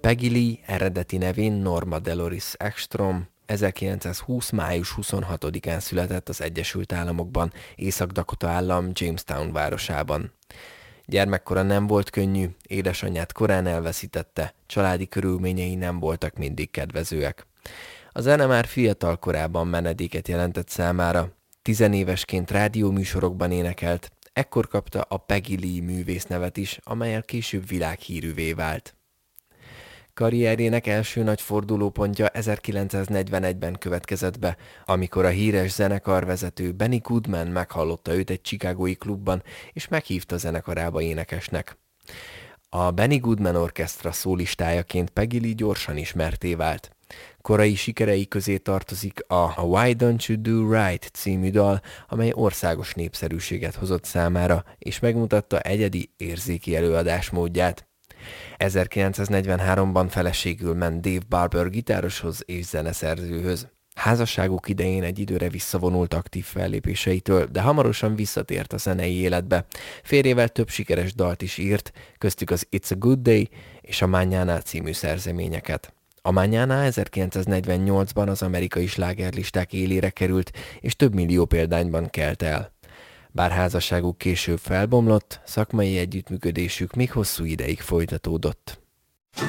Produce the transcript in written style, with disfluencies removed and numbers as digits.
Peggy Lee, eredeti nevén Norma Dolores Ekstrom, 1920. május 26-án született az Egyesült Államokban, Észak-Dakota állam Jamestown városában. Gyermekkora nem volt könnyű, édesanyját korán elveszítette, családi körülményei nem voltak mindig kedvezőek. A zene már fiatal korában menedéket jelentett számára. 10 évesként rádióműsorokban énekelt, ekkor kapta a Peggy Lee művésznevet is, amellyel később világhírűvé vált. Karrierjének első nagy fordulópontja 1941-ben következett be, amikor a híres zenekarvezető Benny Goodman meghallotta őt egy chicagói klubban, és meghívta zenekarába énekesnek. A Benny Goodman orkesztra szólistájaként Peggy Lee gyorsan ismertté vált. Korai sikerei közé tartozik a Why Don't You Do Right című dal, amely országos népszerűséget hozott számára, és megmutatta egyedi érzéki előadásmódját. 1943-ban feleségül ment Dave Barber gitároshoz és zeneszerzőhöz. Házasságuk idején egy időre visszavonult aktív fellépéseitől, de hamarosan visszatért a zenei életbe. Férjével több sikeres dalt is írt, köztük az It's a Good Day és a Mañana című szerzeményeket. A Mañana 1948-ban az amerikai slágerlisták élére került, és több millió példányban kelt el. Bár házasságuk később felbomlott, szakmai együttműködésük még hosszú ideig folytatódott.